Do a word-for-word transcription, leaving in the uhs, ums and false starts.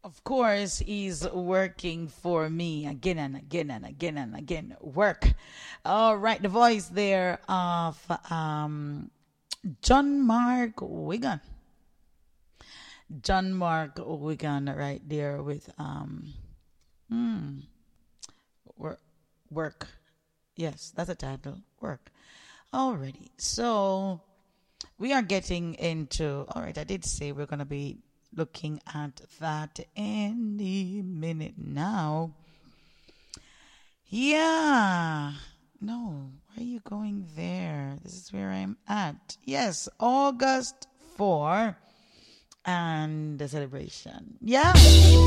Of course, he's working for me again and again and again and again. Work. All right, the voice there of um, John Mark Wigan. John Mark Wigan right there with um, hmm, work. Work. Yes, that's a title. Work. Alrighty. So we are getting into, all right, I did say we're going to be looking at that any minute now. Yeah. No, why are you going there? This is where I'm at. Yes, August fourth and the celebration. Yeah.